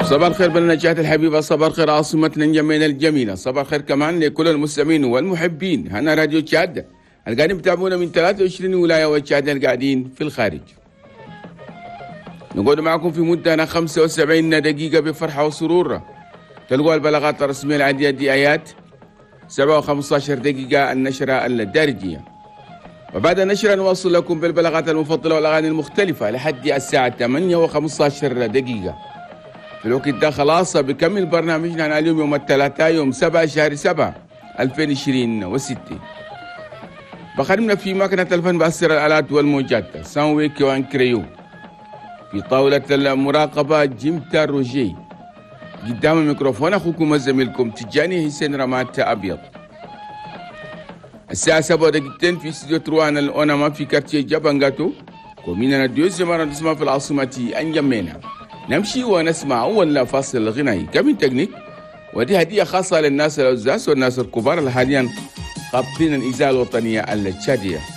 صباح الخير بلدنا الحبيبة، صباح الخير عاصمتنا الجميلة الجميلة، صباح الخير كمان لكل المستمعين والمحبين. هنا راديو تشاد القاعدين بتابعونا من 23 ولاية وتشاد القاعدين في الخارج. نقعد معكم في مدة 75 دقيقة بفرحة وسرور. تلقوا البلاغات الرسمية العادية دي آيات 7 و15 دقيقة النشرة الدارجية، وبعد النشرة نواصل لكم بالبلاغات المفضلة والأغاني المختلفة لحد الساعة 8 و15 دقيقة. في الوقت ده خلاص بكمل برنامجنا عن اليوم يوم الثلاثاء يوم 7 شهر 7 2026. بخدمنا في مكنة الفن بأسر الآلات والموجات سانوي كيوان كريو، في طاولة المراقبة جيمتا روجي، قدام الميكروفون أخوكم زميلكم تجاني حسين رمات أبيض. الساعة 7 دقيقتين في استوديو تروان الأوناما في كارتيه جابانغاتو، ومننا ديوز مرة نسمع في العاصمة أنجمينا. نمشي ونسمع أول فاصل غنائي كمين تكنيك، ودي هدية خاصة للناس العزاز والناس الكبار اللي حاليا قابلين الإذاعة الوطنية التشادية.